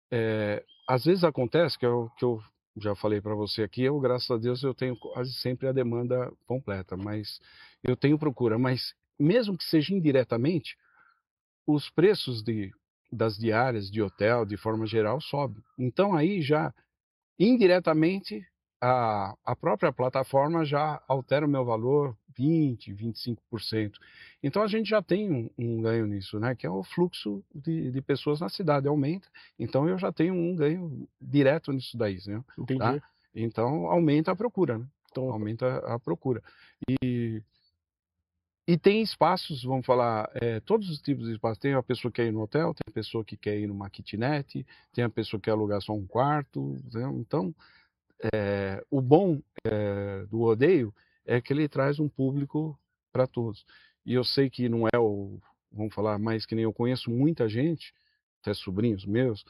Às vezes acontece que eu já falei para você aqui, eu, graças a Deus, eu tenho quase sempre a demanda completa, mas eu tenho procura, mas mesmo que seja indiretamente, os preços das diárias de hotel, de forma geral, sobem. Então aí já indiretamente, a própria plataforma já altera o meu valor 20, 25%. Então a gente já tem um ganho nisso, né? Que é o fluxo de pessoas na cidade aumenta. Então eu já tenho um ganho direto nisso daí, né? Tá? Entendi. Então aumenta a procura, né? Então, Aumenta a procura. E, e tem espaços, vamos falar, todos os tipos de espaços. Tem a pessoa que quer ir no hotel, tem a pessoa que quer ir numa kitnet, tem a pessoa que quer alugar só um quarto. Né? Então, o bom do rodeio é que ele traz um público para todos. E eu sei que não é vamos falar, mais que nem eu conheço muita gente, até sobrinhos meus,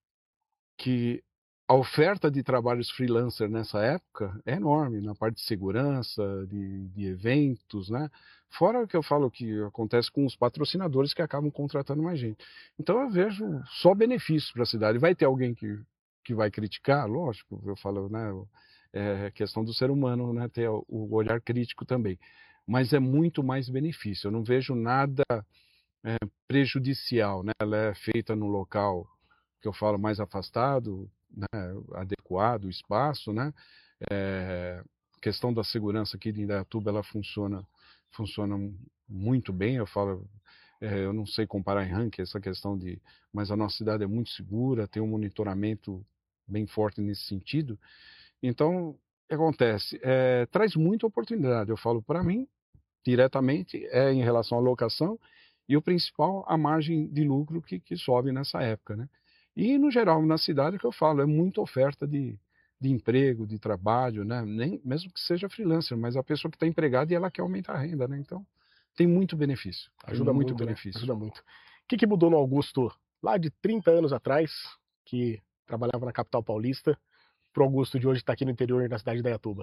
que a oferta de trabalhos freelancer nessa época é enorme, na parte de segurança, de eventos, né? Fora o que eu falo que acontece com os patrocinadores que acabam contratando mais gente. Então eu vejo só benefícios para a cidade. Vai ter alguém que vai criticar? Lógico, eu falo, né? É questão do ser humano, né? Ter o olhar crítico também. Mas é muito mais benefício. Eu não vejo nada prejudicial, né? Ela é feita num local que eu falo mais afastado, né? Adequado, o espaço, né? É, a questão da segurança aqui de Indaiatuba, ela funciona muito bem. Eu falo, eu não sei comparar em ranking essa questão mas a nossa cidade é muito segura, tem um monitoramento bem forte nesse sentido. Então, o que acontece? Traz muita oportunidade. Eu falo para mim, diretamente, é em relação à locação e o principal, a margem de lucro que sobe nessa época, né? E, no geral, na cidade, que eu falo, é muita oferta de emprego, de trabalho, né? Nem, mesmo que seja freelancer, mas a pessoa que está empregada e ela quer aumentar a renda, né? Então, tem muito benefício, tem ajuda muito muito, né? benefício. Ajuda muito. O que que mudou no Augusto lá de 30 anos atrás, que trabalhava na capital paulista, pro Augusto de hoje estar aqui no interior da cidade de Indaiatuba?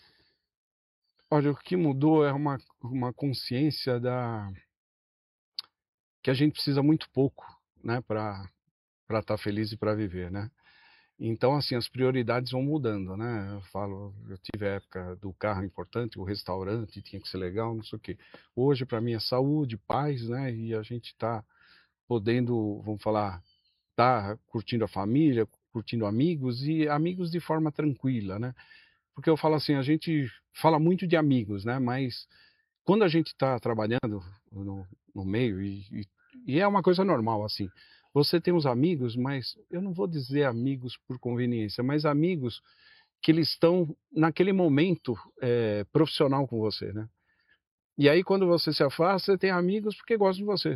Olha, o que mudou é uma consciência que a gente precisa muito pouco, né, para estar feliz e para viver, né? Então, assim, as prioridades vão mudando, né? Eu tive a época do carro importante, o restaurante tinha que ser legal, não sei o quê. Hoje, para mim, é saúde, paz, né? E a gente está podendo, vamos falar, tá curtindo a família, curtindo amigos e amigos de forma tranquila, né? Porque eu falo assim, a gente fala muito de amigos, né? Mas quando a gente está trabalhando no meio, e é uma coisa normal, assim, você tem os amigos, mas eu não vou dizer amigos por conveniência, mas amigos que eles estão naquele momento profissional com você, né? E aí, quando você se afasta, você tem amigos porque gostam de você.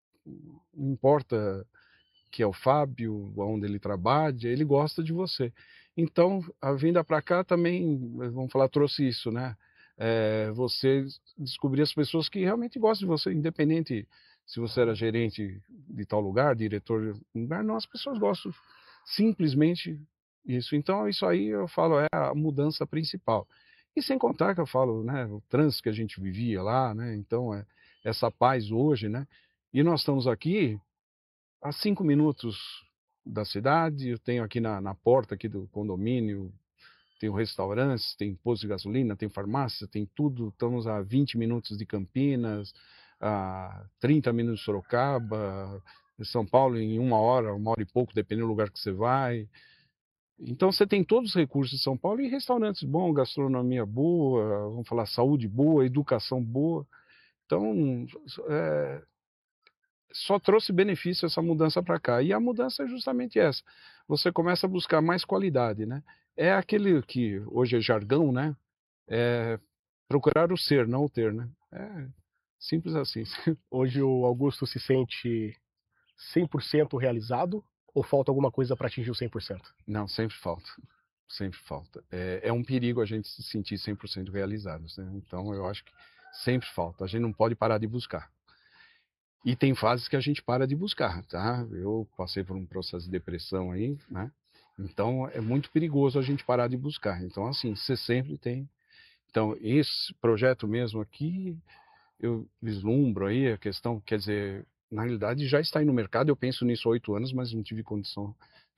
Não importa que é o Fábio, onde ele trabalha, ele gosta de você. Então, a vinda para cá também, vamos falar, trouxe isso, né? Você descobrir as pessoas que realmente gostam de você, independente se você era gerente de tal lugar, diretor de um lugar, não, as pessoas gostam simplesmente isso. Então, isso aí eu falo é a mudança principal. E sem contar que eu falo, né, o trânsito que a gente vivia lá, né? Então, essa paz hoje, né? E nós estamos aqui a 5 minutos da cidade. Eu tenho aqui na porta aqui do condomínio, tem restaurantes, tem posto de gasolina, tem farmácia, tem tudo. Estamos a 20 minutos de Campinas, a 30 minutos de Sorocaba, São Paulo em uma hora e pouco, dependendo do lugar que você vai. Então você tem todos os recursos de São Paulo e restaurantes bons, gastronomia boa, vamos falar saúde boa, educação boa. Então, é, só trouxe benefício essa mudança para cá. E a mudança é justamente essa. Você começa a buscar mais qualidade, né? É aquele que hoje é jargão, né? É procurar o ser, não o ter, né? É simples assim. Hoje o Augusto se sente 100% realizado ou falta alguma coisa para atingir o 100%? Não, sempre falta. Sempre falta. É um perigo a gente se sentir 100% realizados, né? Então eu acho que sempre falta. A gente não pode parar de buscar. E tem fases que a gente para de buscar, tá? Eu passei por um processo de depressão aí, né? Então é muito perigoso a gente parar de buscar. Então, assim, você sempre tem. Então, esse projeto mesmo aqui, eu vislumbro aí a questão, quer dizer, na realidade já está aí no mercado, eu penso nisso há 8 anos, mas não tive condição